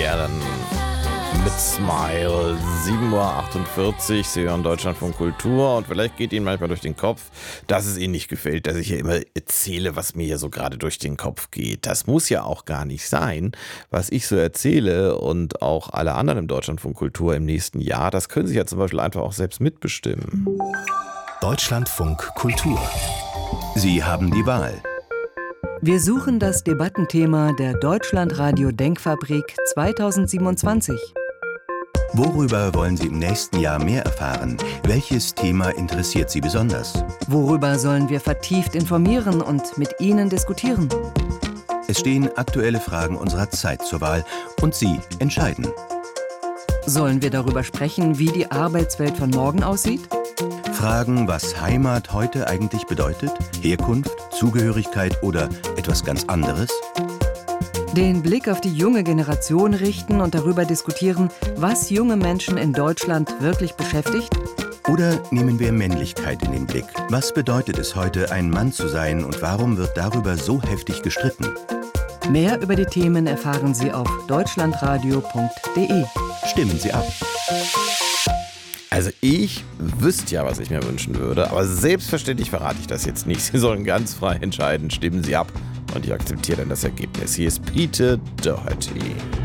Ja, dann mit Smile, 7:48 Uhr, Sie hören Deutschlandfunk Kultur und vielleicht geht Ihnen manchmal durch den Kopf, dass es Ihnen nicht gefällt, dass ich hier immer erzähle, was mir hier so gerade durch den Kopf geht. Das muss ja auch gar nicht sein, was ich so erzähle und auch alle anderen im Deutschlandfunk Kultur im nächsten Jahr, das können Sie ja zum Beispiel einfach auch selbst mitbestimmen. Deutschlandfunk Kultur. Sie haben die Wahl. Wir suchen das Debattenthema der Deutschlandradio Denkfabrik 2027. Worüber wollen Sie im nächsten Jahr mehr erfahren? Welches Thema interessiert Sie besonders? Worüber sollen wir vertieft informieren und mit Ihnen diskutieren? Es stehen aktuelle Fragen unserer Zeit zur Wahl und Sie entscheiden. Sollen wir darüber sprechen, wie die Arbeitswelt von morgen aussieht? Fragen, was Heimat heute eigentlich bedeutet? Herkunft, Zugehörigkeit oder etwas ganz anderes? Den Blick auf die junge Generation richten und darüber diskutieren, was junge Menschen in Deutschland wirklich beschäftigt? Oder nehmen wir Männlichkeit in den Blick? Was bedeutet es heute, ein Mann zu sein und warum wird darüber so heftig gestritten? Mehr über die Themen erfahren Sie auf deutschlandradio.de. Stimmen Sie ab. Also ich wüsste ja, was ich mir wünschen würde, aber selbstverständlich verrate ich das jetzt nicht. Sie sollen ganz frei entscheiden, stimmen Sie ab und ich akzeptiere dann das Ergebnis. Hier ist Peter Doherty.